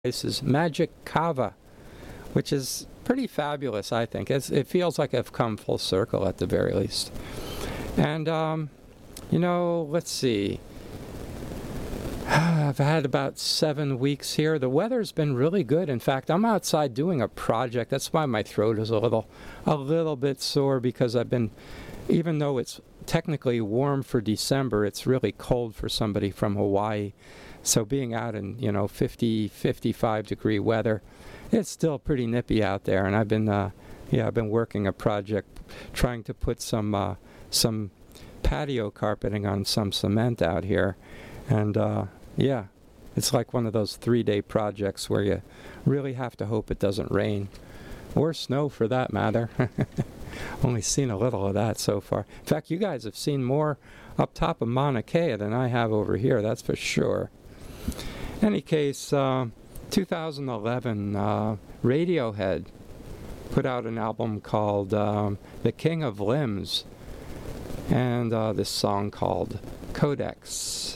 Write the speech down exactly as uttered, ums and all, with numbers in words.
This is Magic Kava, which is pretty fabulous, I think. It's, it feels like I've come full circle at the very least. And, um, you know, let's see. I've had about seven weeks here. The weather's been really good. In fact, I'm outside doing a project. That's why my throat is a little, a little bit sore, because I've been, even though it's technically warm for December, it's really cold for somebody from Hawaii. So being out in, you know, fifty, fifty-five degree weather, it's still pretty nippy out there. And I've been, uh, yeah, I've been working a project trying to put some, uh, some patio carpeting on some cement out here. And, uh, yeah, it's like one of those three-day projects where you really have to hope it doesn't rain. Or snow, for that matter. Only seen a little of that so far. In fact, you guys have seen more up top of Mauna Kea than I have over here, that's for sure. Any case, uh, two thousand eleven, uh, Radiohead put out an album called um, The King of Limbs, and uh, this song called Codex.